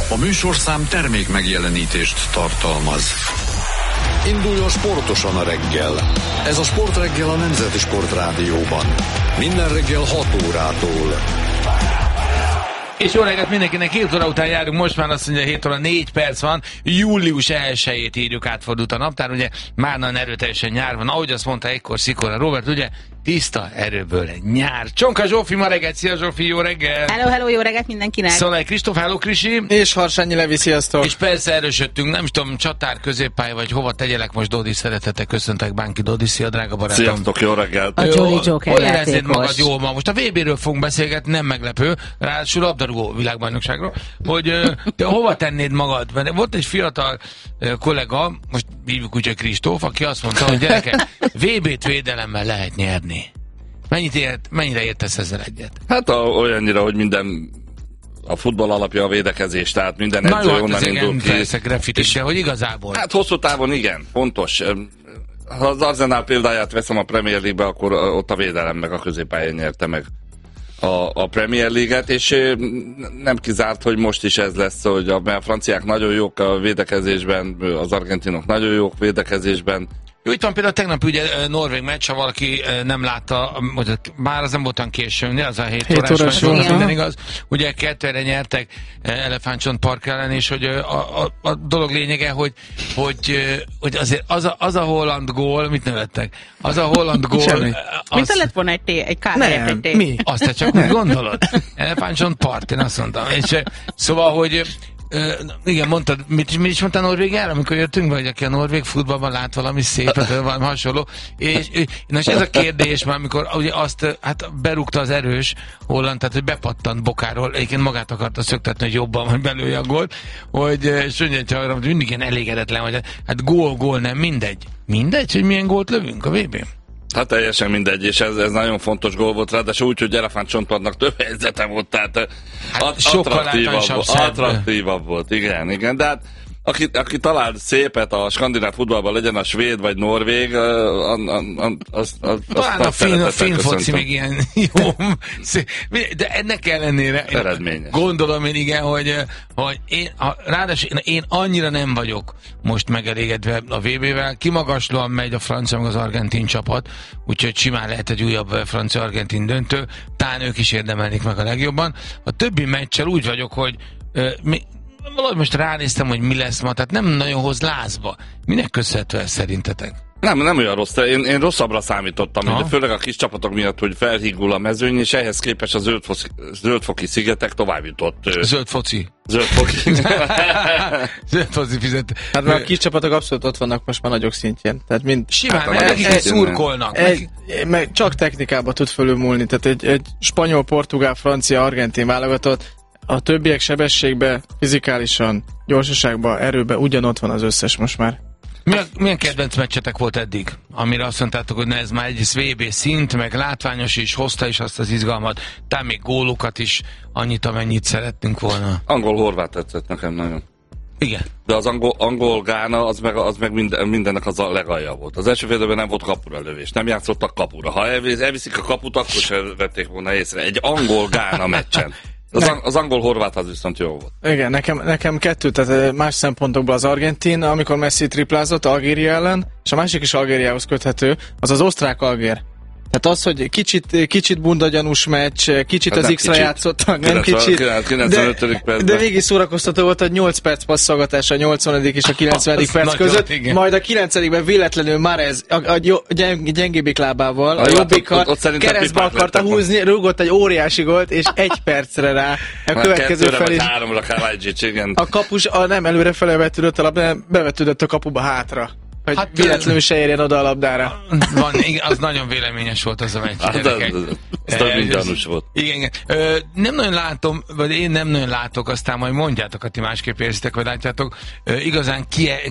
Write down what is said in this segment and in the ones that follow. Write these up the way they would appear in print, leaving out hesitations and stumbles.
A műsorszám termék megjelenítést tartalmaz. Induljon sportosan a reggel. Ez a Sportreggel a Nemzeti Sportrádióban. Minden reggel 6 órától. És jó reggelt mindenkinek, 7 óra után járunk, most már azt mondja, 7 óra 4 perc van, július 1-ét írjuk, átfordult a naptár, ugye már nagyon erőteljesen nyár van, ahogy azt mondta egykor a Robert, ugye tiszta erőből nyár. Csonka Zsófi ma reggelt, szia Zsófi, jó reggel! Hello, jó reggelt mindenkinek! Szolai Kristóf, hello Krisi! És Harsányi Levi, sziasztok! És persze erősödtünk, nem is tudom, csatár, középpály, vagy hova tegyelek most, Dodi, szeretettel köszöntek, Bánki Dodi, szia drága barátom! Sziasztok, jó reggelt! A Jolly Joker hogy érezzéd magad játékos. jól ma? Most a VB-ről fogunk beszélgetni, nem meglepő, ráadásul labdarúgó világbajnokságról, hogy te hova tennéd magad? Mert volt egy fiatal kollega, most hívjuk úgy, hogy Kristóf, aki azt mondta, hogy gyerekek, VB-t védelemmel lehet nyerni. Mennyire értesz ezzel egyet? Hát olyannyira, hogy minden a futball alapja a védekezés, tehát minden edző onnan indul ki. Persze grafitis, de hogy igazából? Hát hosszú távon igen, fontos. Ha az Arsenal példáját veszem a Premier League-be, akkor ott a védelem meg a középpályán nyerte meg a Premier League-et, és nem kizárt, hogy most is ez lesz, hogy mert a franciák nagyon jók a védekezésben, az argentinok nagyon jók védekezésben. Jó, itt van például tegnap ugye Norvég meccs, ha valaki nem látta, már az nem voltam későn, az a 7 órás meccs volt, minden igaz. Ugye 2-re nyertek Elefántcsont Park ellen, és hogy a dolog lényege, hogy azért az a holland gól, mit nevettek? Az a holland gól... Mint lett volna egy kártyát? Mi? Azt te csak úgy gondolod? Elefántcsont Park, én azt mondtam. És szóval, hogy igen, mondtad, mit is mondtál Norvégiára, amikor jöttünk, vagy aki a norvég futballban lát valami szépet, valami hasonló. És ez a kérdés már, amikor ugye azt, hát berúgta az erős holland, tehát hogy bepattant Bokáról, egyébként magát akarta szöktetni, hogy jobban vagy belőle a gólt, hogy Sönnyed Csavarra, hogy mindig ilyen elégedetlen, hogy hát gól, nem mindegy. Mindegy, hogy milyen gólt lövünk a VB-n? Hát teljesen mindegy, és ez nagyon fontos gól volt, ráadásul úgy, hogy Elefántcsontparknak több helyzete volt, tehát attraktívabb volt, igen, de hát aki talál szépet a skandináv futballban, legyen a svéd vagy norvég, talán a finn foci még ilyen jó, de ennek ellenére gondolom én igen, hogy ráadásul én annyira nem vagyok most megelégedve a VB-vel, kimagaslóan megy a francia meg az argentin csapat, úgyhogy simán lehet egy újabb francia-argentin döntő, talán ők is érdemelnék meg a legjobban. A többi meccsel úgy vagyok, hogy valahogy most ránéztem, hogy mi lesz ma, tehát nem nagyon hoz lázba. Minek köszönhető ez szerintetek? Nem olyan rossz, én rosszabbra számítottam, de főleg a kis csapatok miatt, hogy felhígul a mezőny, és ehhez képest a zöldfoki szigetek tovább jutott. Zöldfoci fizet. Hát már a kis csapatok abszolút ott vannak most már nagyok szintjén. Tehát simán, nekik szurkolnak. Meg csak technikába tud fölülmúlni. Tehát egy spanyol, portugál, francia, argentin válogatott, a többiek sebességbe, fizikálisan, gyorsaságba, erőbe ugyanott van az összes most már. Milyen kedvenc meccsetek volt eddig? Amire azt mondtátok, hogy ez már egy VB szint, meg látványos is, hozta is azt az izgalmat, talán még gólokat is annyit, amennyit szerettünk volna. Angol-horvát tetszett nekem nagyon. Igen. De az angol-gána, az meg mindennek az a legalja volt. Az első félidőben nem volt kapura lövés, nem játszottak kapura. Ha elviszik a kaput, akkor sem vették volna észre. Egy angol-gána meccsen. Az angol-horvát az viszont jó volt. Igen, nekem kettő, tehát más szempontokból az argentin, amikor Messi triplázott Algéria ellen, és a másik is Algériához köthető, az osztrák-algér. Tehát az, hogy kicsit bundagyanús meccs, kicsit hát az X-re játszottak, nem kicsit, de végig szórakoztató volt, hogy 8 perc passzolgatás a 80. és a 90. perc között, igen. Majd a 9-ben véletlenül már ez a gyengébbik lábával, a jobbikkal keresztbe akarta húzni, rúgott egy óriási gólt, és 1 percre rá a következő felé. A kapus nem előrefele vetődött a labda, bevetődött a kapuba hátra. Hogy hát véletlenül se érjen oda a labdára. Az nagyon véleményes volt az a meccs. Ez több mint gyanús volt. Igen. Nem nagyon látom, vagy én nem nagyon látok, aztán majd mondjátok, ha ti másképp érzitek, vagy látjátok, igazán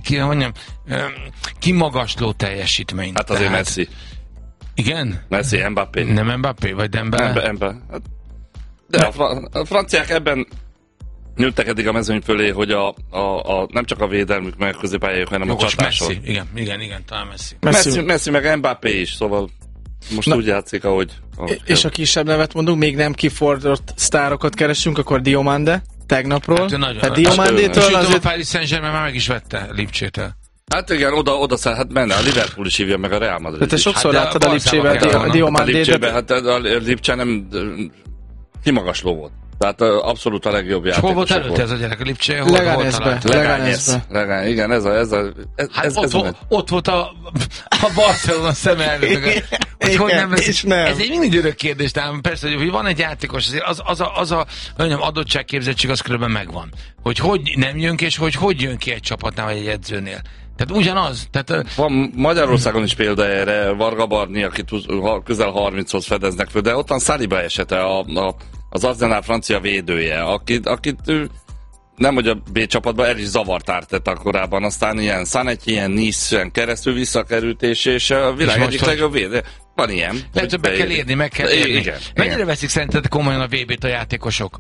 kimagasló teljesítményt. Hát azért Messi. Igen? Messi, Mbappé. Nem Mbappé, vagy Dembele? De a franciák ebben nyújtak eddig a mezőny fölé, hogy nem csak a védelmük, meg a középpályájuk, hanem a csatások. Messi, igen, talán Messi. Messi meg Mbappé is, szóval most úgy játszik, ahogy és a kisebb nevet mondunk, még nem kifordult sztárokat keresünk, akkor Diomande. tegnapról. Hát nagyon. Diomandétől azért... A Paris Saint-Germain már meg is vette Lipcsétől. Hát igen, oda hát menne, a Liverpool is hívja meg a Real Madrid. Te sokszor láttad a Lipcsével a Diomandét. Hát a Lipcse nem kimagasló volt. Tehát abszolút a legjobb játékos. Hol volt előtte ez a gyerek a Lipcse? Legányez. Igen, ez ott volt a Barcelona szem előtt. Ez egy mindig örök kérdés, de persze, hogy van egy játékos, az a adottságképzettség az körülbelül megvan. Hogy nem jön ki, és hogy jön ki egy csapatnál, vagy egy edzőnél. Tehát ugyanaz. Van Magyarországon is példa erre, Varga Barni, akit közel 30-hoz fedeznek föl, de ott van Saliba esete, az Arsenal francia védője, akit nem, hogy a B csapatban el is zavart Arteta korábban, aztán ilyen Sanetti, ilyen Nice-en keresztül visszakerült, és a világ egyik legjobb védő. Van ilyen. Lehet, hogy be kell érni, meg kell érni. Igen. Mennyire veszik szerinted komolyan a VB-t a játékosok?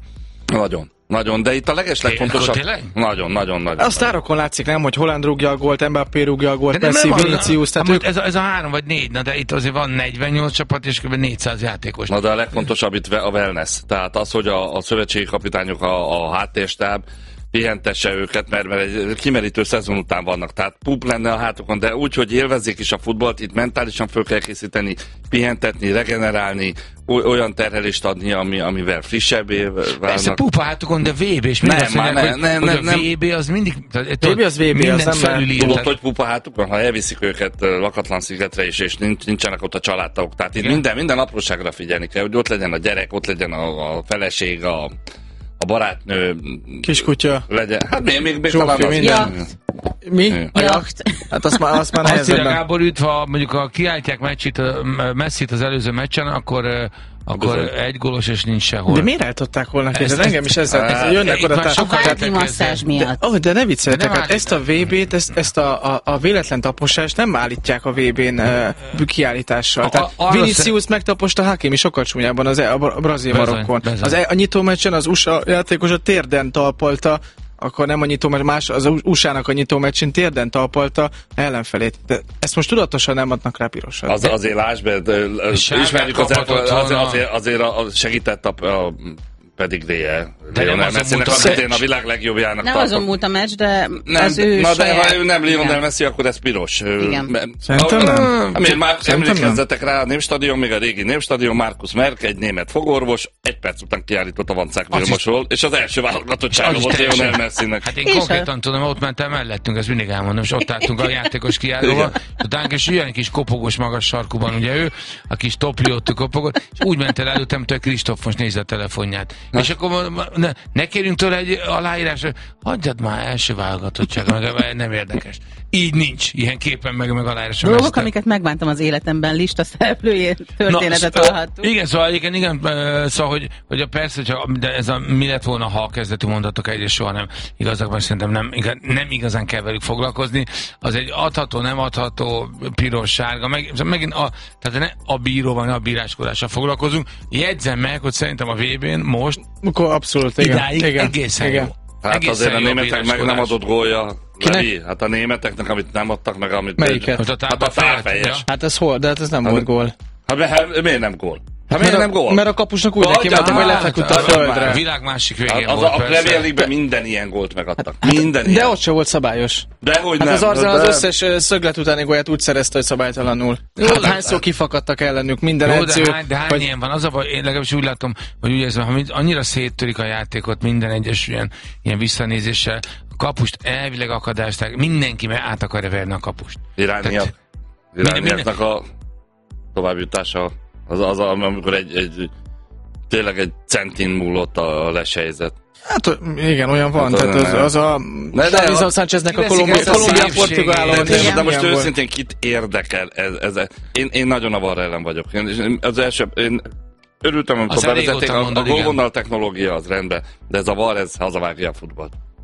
Nagyon, de itt a legeslegfontosabb. Nagyon. A sztárokon látszik, nem, hogy Holland rúgja a gólt, Mbappé rúgja a gólt, Messi, Vinicius. Ez a 3 vagy 4, de itt azért van 48 csapat és kb. 400 játékos. Na de a legfontosabb itt a wellness. Tehát az, hogy a szövetségi kapitányok, a háttérstáb pihentesse őket, mert egy kimerítő szezon után vannak. Tehát pup lenne a hátokon, de úgy, hogy élvezzék is a futballt, itt mentálisan föl kell készíteni, pihentetni, regenerálni, olyan terhelést adni, amivel frissebbé válnak. Persze pupa hátukon, de VB, és mindig azt mondják, hogy a VB az mindig... VB az VB, mindent az nem tudod, hogy pupa hátukon, ha elviszik őket lakatlan szigetre is, és nincsenek ott a családtagok. Tehát itt minden apróságra figyelni kell, hogy ott legyen a gyerek, ott legyen a feleség, a barátnő, kiskutya legyen. Hát még talán az minden. Mi? A jacht. Hát azt már nehezebben. Gábor üt, ha mondjuk kiállítják Messit az előző meccsen, akkor egy gólos, és nincs sehol. De miért eltották volna kézzel? Engem is ezzel jönnek oda. A háti masszázs miatt. De ne vicceljetek, hát ezt a VB-t, ezt a véletlen taposást nem állítják a VB-n kiállítással. Tehát Vinicius megtaposta Hakimi sokkal csúnyában a brazil Marokkon. A nyitó meccsen az USA játékos a térden talpalta, akkor nem a nyitómeccs, az USA-nak a nyitómeccsén térden talpalta ellenfelét. De ezt most tudatosan nem adnak rá pirosat. Azért lásd be, ismerjük azért segített a pedigréje. Lionel Messinek, akit a világ legjobbjának nem azon múlt a meccs, de az ő de ha ő nem Lionel Messi, akkor ez piros. Szerintem nem. Már emlékezzetek rá, a Népstadion, még a régi Népstadion, Markus Merck, egy német fogorvos, egy perc után kiállított a Vancák Vilmosról, és az első válogatottsága volt Lionel Messinek. Hát én konkrétan tudom, ott mentem mellettünk, ezt mindig elmondom, és ott álltunk a játékos kiállóval, utána és ilyen kis kopogós magas sarkuban, ugye ő, a kis topliótű kopogott, és úgy ment el előttem, hogy Kristóf most nézze a telefonját. És akkor ne kérjünk tőle egy aláírásra, hagyjad már első válogatottsága, nem érdekes. Így nincs, ilyen képen meg aláírásra. Dolgok, amiket megbántam az életemben, lista szereplője történetet hallhattuk. Igen, szóval szóval, hogy persze, de ez a mi lett volna, ha a kezdetű mondatok egyrészt soha nem igazakban, szerintem nem igazán kell velük foglalkozni. Az egy adható, nem adható, piros, sárga, megint tehát ne a bíróval, ne a bíráskodással foglalkozunk. Jegyzem meg, hogy szerintem a VB-n most abszolút, idáig egészen jó. Hát egészen azért a németek meg nem adott gólja. Levi, hát a németeknek, amit nem adtak meg, amit... Melyiket? Hát a tárfejes. Hát ez hol? De hát ez nem volt gól. Hát miért nem gól? Hát miért nem gól? Mert a kapusnak úgy nekimentek, hogy lefeküdt a földre. A világ másik végén volt. A Premier League-ben minden ilyen gólt megadtak. Minden ilyen. De ott sem volt szabályos. Dehogy nem. Az Arsenal az összes szöglet utáni gólját úgy szerezte, hogy szabálytalanul. Hányszor kifakadtak ellenük minden edző. De hány ilyen van? Az a baj, én legalábbis úgy látom, hogy úgy érzem, ha annyira széttörik a játékot minden egyes ilyen visszanézéssel, a kapust elvileg akadályozták, mindenki át akarja verni a kapust. Irányíaknak a továbbjutása az amikor tényleg egy centin múlott a leshelyzet. Hát igen, olyan van. Hát tehát az a Davinson Sáncheznek a Kolumbia-Portugálon. De most őszintén kit érdekel ez? Én nagyon a VAR ellen vagyok. Én örültem, amikor bevezették, a gólvonal technológia az rendben, de ez a VAR, ez hazavágja a futballt.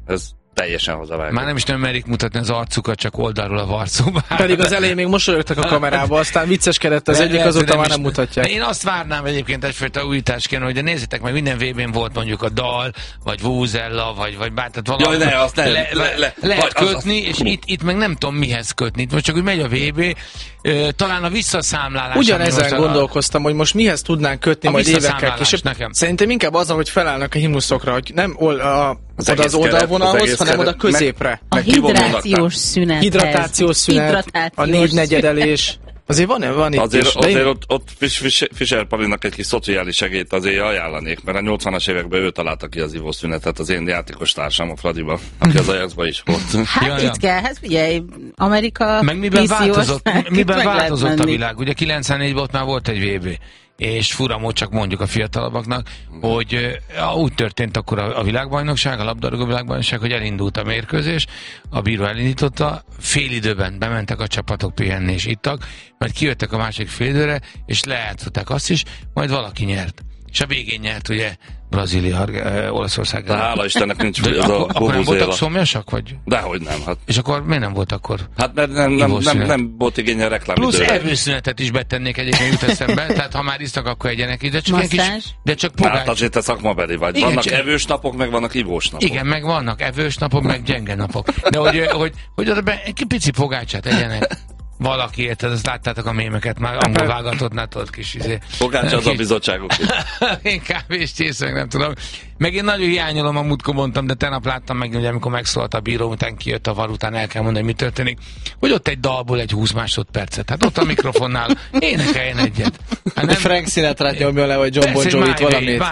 teljesen hazavágják. Már nem is merik mutatni az arcukat, csak oldalról a varcóba. Pedig az elején még mosolyogtak a kamerába, aztán vicceskedett az egyik, azóta már nem mutatják. Én azt várnám egyébként egyfajta újításként, hogy nézzétek meg, minden VB-n volt mondjuk a Dal, vagy Vuvuzela, vagy bár, tehát valami. Jaj, ne, azt nem. Lehet kötni, és itt meg nem tudom mihez kötni. Most csak úgy megy a VB, talán a visszaszámlálás. Ugyanezen gondolkoztam, hogy most mihez tudnánk kötni majd évekkel később. Szerintem inkább az, hogy felállnak a himnuszokra, hogy nem oda az oldalvonalhoz, hanem oda középre. A hidratációs szünet. Hidratációs szünet, a 4/4-elés. Azért van itt azért ott Fischer Palinak egy kis szociális segélyt azért ajánlanék, mert a 80-as években ő találta ki az ivószünetet, az én játékos társam a Fradiba, aki az Ajaxba is volt. Hát itt kell, hát figyelj, Amerika... Meg miben változott a világ? Ugye 94-ben ott már volt egy VB, és fura mód, csak mondjuk a fiatalabbaknak, hogy úgy történt akkor a világbajnokság, a labdarúgó világbajnokság, hogy elindult a mérkőzés, a bíró elindította, fél időben bementek a csapatok pihenni és ittak, majd kijöttek a másik fél időre, és lejátszották azt is, majd valaki nyert. És a végén nyert, ugye, Brazília, Olaszország. De hála Istennek nincs az a akkor nem voltak szomjasak, vagy? Dehogy nem. Hát. És akkor miért nem volt akkor? Hát mert nem volt igény a reklámidőre. Plusz erőszünetet is betennék egyébként jut eszembe, tehát ha már isztak, akkor egyenek is, de csak pogács. Hát azért te szakmabeli vagy. Igen, vannak evős napok, meg vannak ivós napok. Igen, meg vannak evős napok, meg gyenge napok. De hogy oda egy pici pogácsát egyenek. Valaki, érted, azt láttátok a mémeket, már angol vágatottnál tudod kis Pogács az a bizottságok. Én kávést csészek, nem tudom. Meg én nagyon hiányolom, a múltkor mondtam, de tegnap láttam meg, hogy amikor megszólalt a bíró, után kijött a VAR, után el kell mondani, mi történik, hogy ott egy dalból egy 20 másodpercet. Hát ott a mikrofonnál énekeljen egyet. Hát nem... Frank Sinatra nyomja le, vagy John Bon Jovi-t valamit.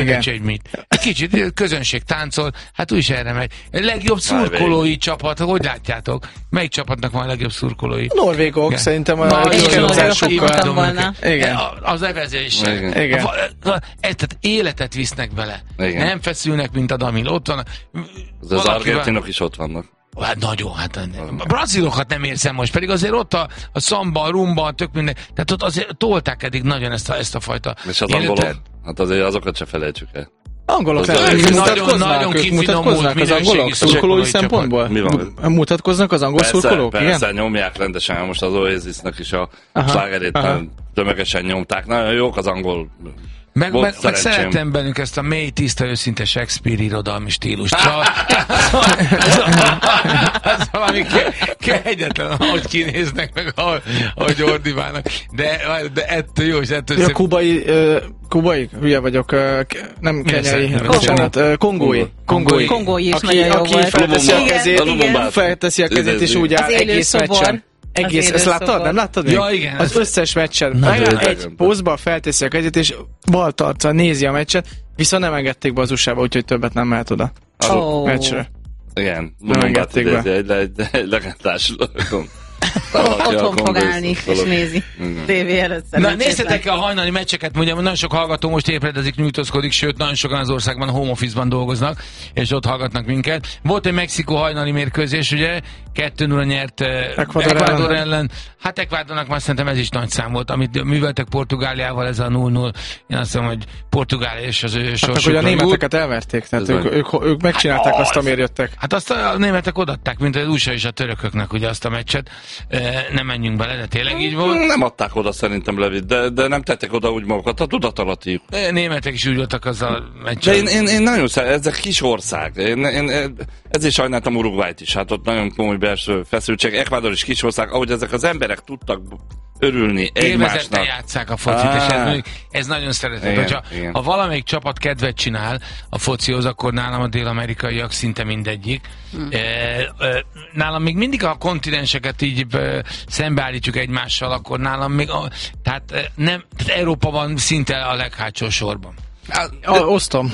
Egy kicsit közönség táncol, hát úgy is erre megy. Legjobb szurkolói csapat, hogy látjátok? Melyik csapatnak van a legjobb szurkolói? Norvégok, szerintem a kiskerozásukkal. Az evezéssel. Tehát életet visznek bele. Nem feszülnek, mint a Damil. Ott van. Az argentinok is ott vannak. Hát nagyon, hát a brazilokat nem érzem most, pedig azért ott a szamba, a rumba, tök minden, tehát ott azért tolták eddig nagyon ezt a fajta. És az angolok? Hát azért azokat se felejtsük el. Angolok nagyon kifinomult az angolok szurkolói szempontból? Mutatkoznak az angol szurkolók? Persze, nyomják rendesen, most az Oasisnak is a slágerét tömegesen nyomták. Nagyon jók az angol. Meg szeretem bennünk ezt a mély, tiszta, őszinte Shakespeare irodalmi stílust. Az valami kegyetlen, ahogy kinéznek, meg ahogy ordibálnak. De ettől jó, és ettől szép. Kubai? Hülye vagyok. Nem kenyai. Kongói is nagyon jó volt. Felteszi a kezét, és úgy áll egész meccsen. Ezt láttad? Nem láttad még? Ja, igen. Az összes meccsen. Egy pózba felteszi a kezét, és baltarccal nézi a meccset, viszont nem engedték be az USA-ba, úgyhogy többet nem mehet oda. Meccsre. Igen. Nem engedték be. Egy legendás otthon fog állni, és nézi tévé előtt. Na, nézzetek a hajnali meccseket, mondjam, nagyon sok hallgató most ébredezik, nyújtózkodik, sőt, nagyon sokan az országban home office-ban dolgoznak, és ott hallgatnak minket. Volt egy Mexikó hajnali mérkőzés, ugye, 2-0 nyert Ecuador ellen. Hát Ecuadornak már szerintem ez is nagy szám volt, amit műveltek Portugáliával, ez a 0-0. Én azt mondom, hogy Portugália és az ő sorsuk. Hogy a németeket elverték, tehát ők megcsinálták azt, amire jöttek. Hát azt a németek odaadták, mint az USA és a törököknek ugye azt a meccset. Nem menjünk bele, de tényleg így volt. Nem adták oda szerintem Levit, de nem tettek oda úgy magukat, a tudatalatiuk. Németek is úgy voltak azzal a meccsen. De én nagyon szeretem, ez egy kis ország. Én ezért sajnáltam Uruguayt is, hát ott nagyon komoly belső feszültség. Ecuador is kis ország, ahogy ezek az emberek tudtak örülni egymásnak. Élvezettel játsszák a focit, és ez nagyon szeretett. Ha valamelyik csapat kedvet csinál a focihoz, akkor nálam a dél-amerikaiak szinte mindegyik. Nálam még mindig a kontinenseket így szembeállítjuk egymással, akkor nálam még tehát Európa van szinte a leghátsó sorban. Osztom.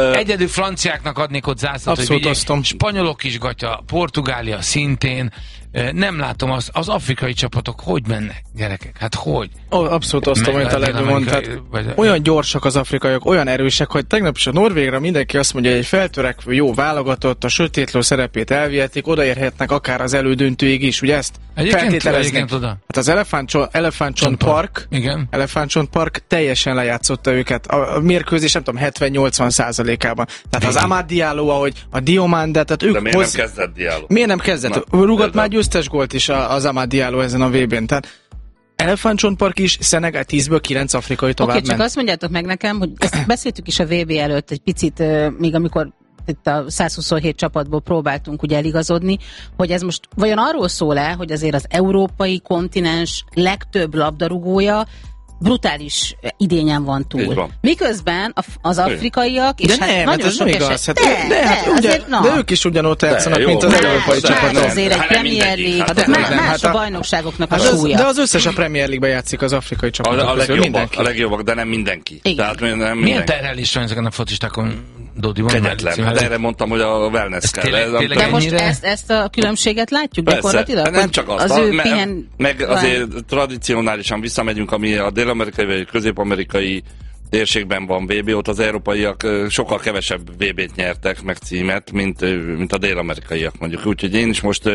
Egyedül franciáknak adnék ott zászlót, abszolút hogy osztom. Spanyolok is gatya, Portugália szintén, nem látom az afrikai csapatok, hogy mennek, gyerekek, hát hogy? Abszolút osztom, amit a Legbi mondta. Olyan gyorsak az afrikaiak, olyan erősek, hogy tegnap is a Norvégra mindenki azt mondja, hogy egy feltörekvő jó válogatott, a sötétló szerepét elvihetik, odaérhetnek akár az elődöntőig is, ugye ezt feltételezni. Hát az Elefántcsont Park teljesen lejátszotta őket. A mérkőzés, nem tudom, 70-80%-ában. Tehát az Amad Diallo, ahogy a Diomande, tehát ők... De miért nem kezdett Diallo? Miért nem kezdett? Rúgott már győztes gólt is az Amad Diallo ezen a VB-n. Tehát Elefántcsontpark is, Szenegál 10-ből 9 afrikai tovább ment. Csak azt mondjátok meg nekem, hogy ezt beszéltük is a VB előtt egy picit, még amikor itt a 127 csapatból próbáltunk ugye eligazodni, hogy ez most vajon arról szól-e, hogy azért az európai kontinens legtöbb labdarúgója brutális idényen van túl. Miközben az afrikaiak, és de hát nagyon sok eset... De ők is ugyanott játszanak, mint az európai csapatok. Azért egy Premier League, más a bajnokságoknak a súlya. De az összes a Premier League-ben játszik az afrikai csapatok közül. A legjobbak, de nem mindenki. Milyen terhelés van ezeken a focistákon? Kegyetlen. Hát erre mondtam, hogy a wellness kell. De most ezt a különbséget látjuk gyakorlatilag? Nem csak azt, meg azért tradicionálisan visszamegyünk, ami a dél-amerikai vagy közép-amerikai térségben van VB, ott az európaiak sokkal kevesebb VB-t nyertek, meg címet, mint a dél-amerikaiak mondjuk. Úgyhogy én is most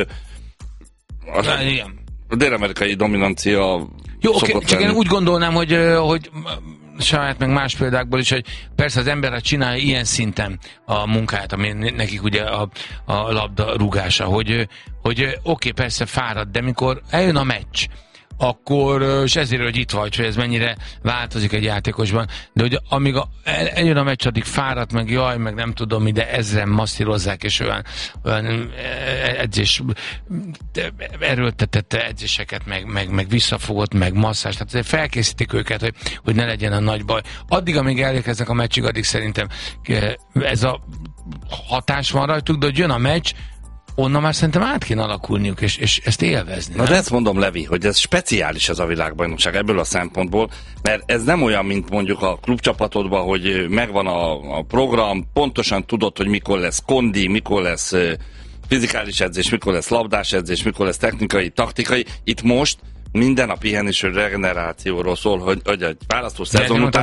a dél-amerikai dominancia jó, oké, csak én úgy gondolnám, hogy saját meg más példákból is, hogy persze az ember csinálja ilyen szinten a munkát, ami nekik ugye a labda rúgása, hogy oké, persze fárad, de mikor eljön a meccs, akkor, és ezért, hogy itt vagy, hogy ez mennyire változik egy játékosban, de hogy amíg eljön a meccs, addig fáradt, meg jaj, meg nem tudom mi, de ezren masszírozzák, és olyan edzés, erőltetett edzéseket, meg visszafogott, meg masszás, tehát azért felkészítik őket, hogy ne legyen a nagy baj. Addig, amíg elérkeznek a meccsig, addig szerintem ez a hatás van rajtuk, de hogy jön a meccs, onnan már szerintem át kéne alakulniuk, és ezt élvezni. Na de ezt mondom, Levi, hogy ez speciális ez a világbajnokság ebből a szempontból, mert ez nem olyan, mint mondjuk a klubcsapatodban, hogy megvan a program, pontosan tudod, hogy mikor lesz kondi, mikor lesz fizikális edzés, mikor lesz labdás edzés, mikor lesz technikai, taktikai. Itt most minden a pihenésről, regenerációról szól, hogy egy választós szezon után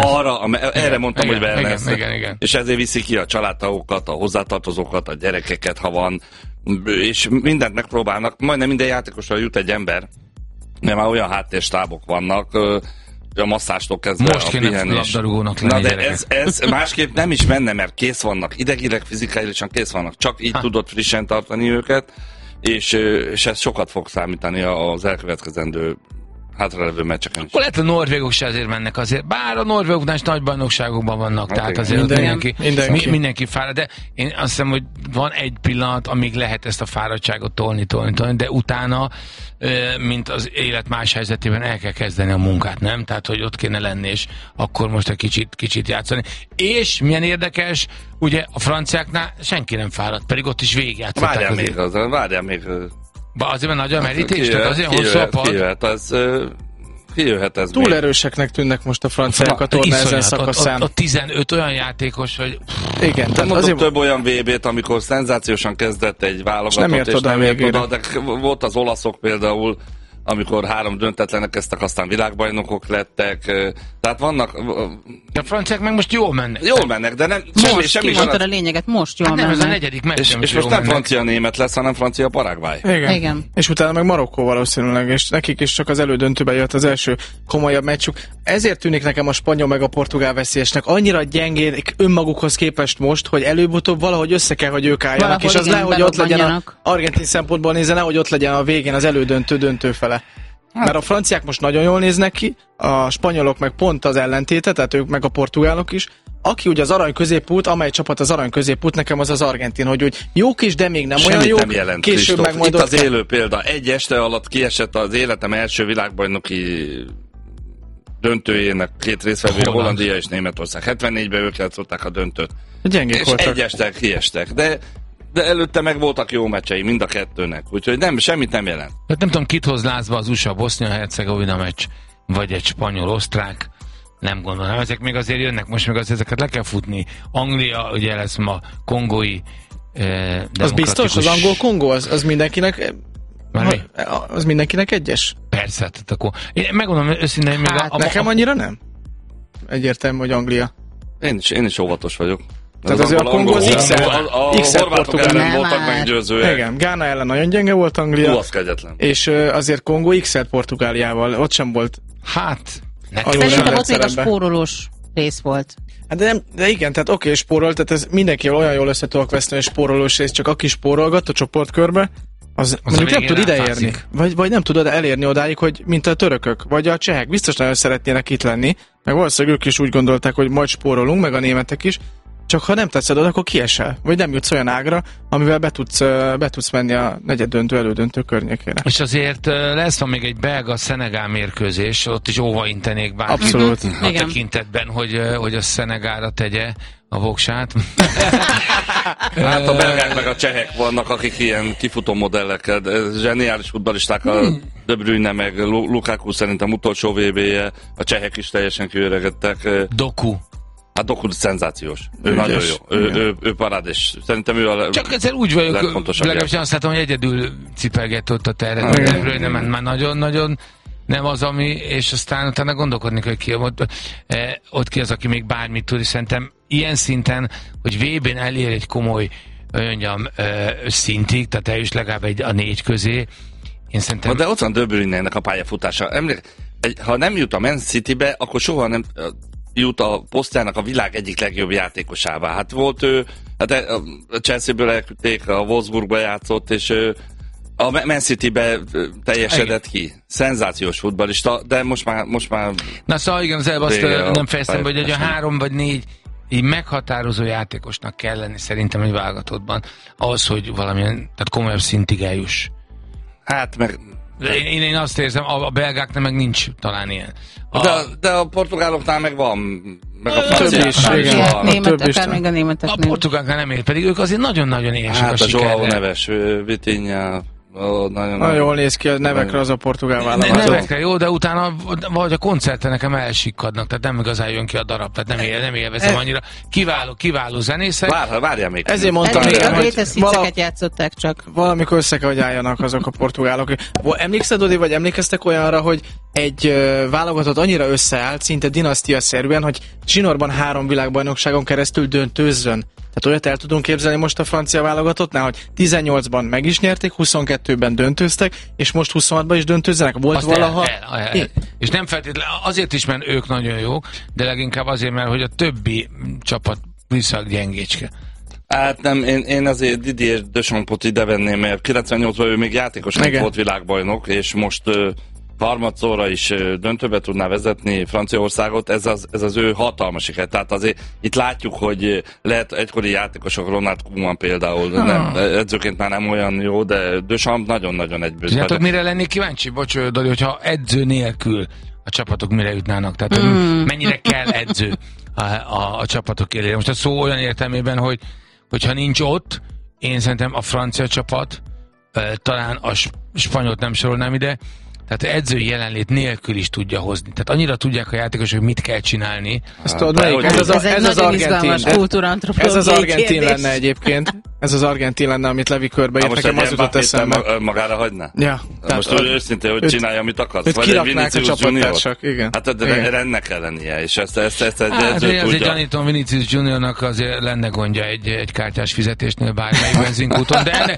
erre mondtam, hogy wellness. Igen. És ezért viszi ki a családtagokat, a hozzátartozókat, a gyerekeket, ha van, és mindent megpróbálnak. Majdnem minden játékosra jut egy ember, mert már olyan háttérstábok vannak, a masszástól kezdve most a pihenés. Na de ez másképp nem is menne, mert kész vannak, idegileg, fizikálisan kész vannak. Csak így tudod frissen tartani őket, és ez sokat fog számítani az elkövetkezendő hátralevő meccseken is. Akkor lehet, a norvégok se azért mennek azért, bár a norvégoknál is nagy bajnokságokban vannak, hát tehát azért mindenki fárad, de én azt hiszem, hogy van egy pillanat, amíg lehet ezt a fáradtságot tolni, de utána, mint az élet más helyzetében el kell kezdeni a munkát, nem? Tehát, hogy ott kéne lenni, és akkor most egy kicsit játszani. És milyen érdekes, ugye a franciáknál senki nem fáradt, pedig ott is végigjátszották. Várjál még. Azért van nagy a merítés? Tehát azért hosszú a pad? Kijöhet ez. Túl erőseknek tűnnek most a franciák a torna ezen szakaszán. A 15 olyan játékos, hogy... Igen. Tehát mondok több olyan VB-t, amikor szenzációsan kezdett egy válogatott, és nem ért oda, de volt az olaszok például, amikor 3 döntetlenek kezdtek, aztán világbajnokok lettek. Tehát vannak... De a franciák meg most jól mennek. Jól mennek, de nem... Semmi kimondtad a lényeget, most jól mennek. Nem, ez a negyedik meccs. És most nem francia-német lesz, hanem francia-Paraguay. Igen. És utána meg Marokkó valószínűleg, és nekik is csak az elődöntőbe jött az első komolyabb meccsük. Ezért tűnik nekem a spanyol meg a portugál veszélyesnek. Annyira gyengék önmagukhoz képest most, hogy előbb-utóbb valahogy össze kell, hogy ők álljanak, valahol, és az nehogy ott legyen a argentin szempontból nézve, nehogy ott legyen a végén az elődöntő fele. Mert a franciák most nagyon jól néznek ki, a spanyolok meg pont az ellentéte, tehát ők meg a portugálok is. Aki ugye az arany középút, amely csapat az arany középút, nekem az argentin, hogy úgy jók is, de még nem semmit olyan jók. Nem jelent, később meg majd itt az élő példa. Egy este alatt kiesett az életem első világbajnoki döntőjének 2 résztvevője, Hollandia és Németország. 74-ben ők játszották a döntőt. Gyengék és voltak. Egy este kiestek. De előtte meg voltak jó meccsei mind a kettőnek, úgyhogy semmit nem jelent. Hát nem tudom, kit hoz lázba az USA-Bosznia-Hercegovina meccs, vagy egy spanyol-osztrák, nem gondolom. Ezek még azért jönnek, most meg ezeket le kell futni. Anglia, ugye lesz ma kongói az biztos, az angol Kongó, az mindenkinek Az mindenkinek egyes? Persze, tehát akkor... Én megmondom őszintén, még nekem annyira nem. Egyértelmű, hogy Anglia. Én is óvatos vagyok. Tehát azért a Kongó az X-el horvátok ellen voltak meggyőzőek. Igen, Gána ellen nagyon gyenge volt Anglia. Az kegyetlen. És azért Kongó X-el Portugáliával, ott sem volt. Hát, szerintem ott még a spórolós rész volt. Hát de igen, tehát oké, spórol, tehát ez mindenkivel olyan jól össze tudok veszni, hogy spórolós rész, csak aki spórolgat a csoportkörbe, az mondjuk nem tud ideérni. Vagy nem tudod elérni odáig, hogy mint a törökök, vagy a csehek biztos nagyon szeretnének itt lenni, meg valószínűleg ők is úgy gondolták, hogy majd spórolunk, meg a németek is, csak ha nem tetszed oda, akkor kiesel. Vagy nem jutsz olyan ágra, amivel be tudsz menni a negyeddöntő, elődöntő környékére. És azért lesz van még egy belga-szenegál mérkőzés, ott is óvaintenék bárki. Abszolút. A tekintetben, hogy a Szenegálra tegye a voksát. Hát a belgák meg a csehek vannak, akik ilyen kifutó modellekkel, zseniális futballisták, a De Bruyne meg Lukaku szerintem utolsó VB-je, a csehek is teljesen kiöregedtek. Doku. Hát Doku szenzációs. Ő nagyon jó. Ő parádés. Szerintem ő a csak egyszer úgy vagyok, legalábbis azt látom, hogy egyedül cipelgett ott a terret. Nem, már nagyon-nagyon nem az, ami, és aztán utána gondolkodni, hogy ki ott ki az, aki még bármit tud, és szerintem ilyen szinten, hogy VB-n elér egy komoly, mondjam, szintig, tehát el is legalább a 4 közé. Én szerintem... De ott van De Bruyne-nek a pályafutása. Ha nem jut a Man Citybe, akkor soha nem jut a posztjának a világ egyik legjobb játékosává. Hát volt ő, hát a Chelsea-ből elküldték, a Wolfsburgba játszott, és a Man Citybe teljesedett ki. Szenzációs futballista, de most már... Na szóval igen, az előbb azt nem fejeztem, hogy egy 3 vagy 4 így meghatározó játékosnak kell lenni szerintem egy válogatottban, ahhoz, hogy valamilyen, tehát komolyabb szintig eljuss. Hát meg... Én azt érzem, a belgáknál meg nincs talán ilyen. De a portugáloknál meg van, meg a franciák is. Még a németek. A portugáloknál nem ér, pedig ők azért nagyon-nagyon érsek hát a sikerre. Hát a Joao Neves, Vitinha, nagyon jól néz ki a nevekre az a portugál válogatott. Nevekre jó, de utána vagy a koncerten nekem elsikkadnak, tehát nem igazán jön ki a darab, tehát nem élvezem annyira. Kiváló zenészek. Várjál még. Ezért mondtam, hogy játszották csak. Valamikor össze kell, hogy álljanak azok a portugálok. Emlékszel, Dodi, vagy emlékeztek olyanra, hogy egy válogatott annyira összeállt, szinte dinasztiaszerűen, hogy zsinórban 3 világbajnokságon keresztül döntőzzön. Tehát olyat el tudunk képzelni most a francia válogatottnál, hogy 18-ban meg is nyerték, 22-ben döntőztek, és most 26-ban is döntőzzenek. Volt azt valaha... És nem feltétlenül azért is, mert ők nagyon jók, de leginkább azért, mert hogy a többi csapat viszont gyengécske. Hát nem, én azért Didier Deschampsot ide venném, mert 98-ban ő még játékosnak volt világbajnok, és most harmadszorra is döntőbe tudná vezetni Franciaországot, ez az ő hatalmas siker. Tehát azért itt látjuk, hogy lehet egykori játékosok, Ronald Koeman például, nem, edzőként már nem olyan jó, de Deschamps nagyon-nagyon egyből. Tudjátok, mire lennék kíváncsi? Bocs, Dali, hogyha edző nélkül a csapatok mire jutnának? Tehát mennyire kell edző a csapatok élére? Most a szó olyan értelmében, hogyha nincs ott, én szerintem a francia csapat, talán a spanyolt nem sorolnám ide, tehát edzői jelenlét nélkül is tudja hozni. Tehát annyira tudják a játékosok, hogy mit kell csinálni. Ezt tudod, melyik? Ez az argentin. Ez az argentin lenne egyébként. Ez az argentin lenne, amit Levi körbe írt. Nekem az jutott eszembe. Magára hagyná? Ja. Most őszintén, hogy csinálja, amit akarsz. Őt kiraknák a csapattársak, igen. Hát ennek kell lennie, és ezt egy edző tudja. Azért gyanítom, Vinicius Juniornak azért lenne gondja egy kártyás fizetésnél bármelyik benzinkúton, de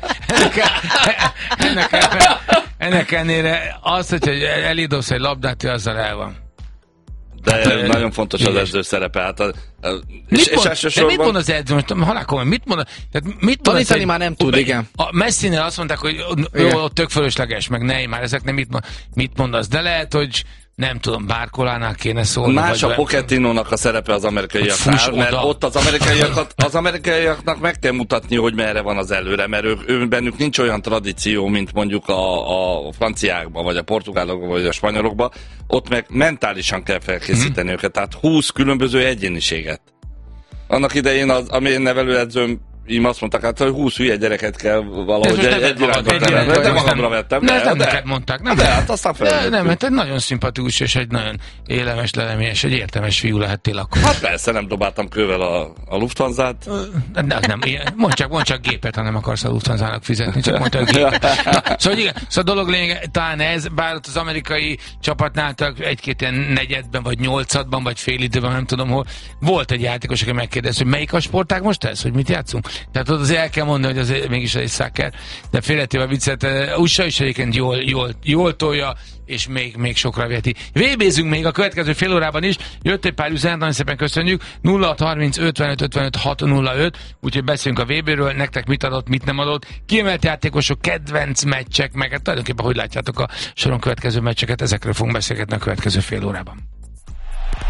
ennek ellenére az, hogyha elidobsz egy labdát, azzal el van. De nagyon fontos az edző szerepe. Hát mit mond az edző? Most halálkomolyan, mit mond? Tanítani már nem tud, igen. A Messinél azt mondták, hogy jó, tök fölösleges, meg Neymar, ezeknek mit mondasz? De lehet, hogy nem tudom, Barcolánál kéne szólni. Más a Pochettinónak a szerepe az amerikaiaknál, mert ott az amerikaiaknak meg kell mutatni, hogy merre van az előre, mert bennük nincs olyan tradíció, mint mondjuk a franciákban, vagy a portugálokban, vagy a spanyolokban. Ott meg mentálisan kell felkészíteni őket, tehát 20 különböző egyéniséget. Annak idején az én nevelőedzőm így azt mondták, hát, hogy 20 hülye gyereket kell valahogy egy irányba terelni. De magamra vettem. Nem neked mondták, nem? De hát aztán felvettük. Nem, hát egy nagyon szimpatikus és egy nagyon élemes, leleményes, egy értelmes fiú lehettél akkor. Hát persze, nem dobáltam kővel a Lufthansa-t. Nem, mondd csak gépet, ha nem akarsz a Lufthansa-nak fizetni, csak mondta a gépet. Szóval igen, a dolog lényeg, talán ez, bár ott az amerikai csapatnál egy-két ilyen negyedben, vagy nyolcadban, vagy fél időben, nem tudom hol, volt egy játékos, aki megkérdezte, hogy melyik a sportág most ez, hogy mit játszunk. Tehát ott azért el kell mondani, hogy azért mégis egy szaccer, de félretéve a viccet, USA is egyébként jól tolja, és még sokra veti. VB-zünk még a következő fél órában is, jött egy pár üzenet, nagyon szépen köszönjük, 0630 55 55 605, úgyhogy beszélünk a VB-ről, nektek mit adott, mit nem adott, kiemelt játékosok, kedvenc meccsek, meg hát tulajdonképpen hogy látjátok a soron következő meccseket, ezekről fogunk beszélgetni a következő fél órában.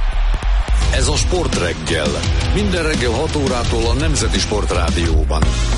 Ez a Sportreggel. Minden reggel 6 órától a Nemzeti Sportrádióban.